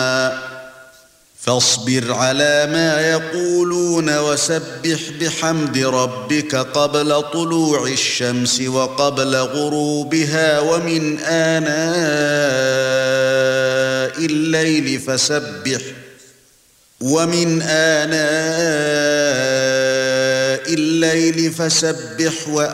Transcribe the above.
عَظِيمًا فاصبر على ما يقولون وسبح بحمد ربك قبل طلوع الشمس وقبل غروبها ومن آناء الليل فسبح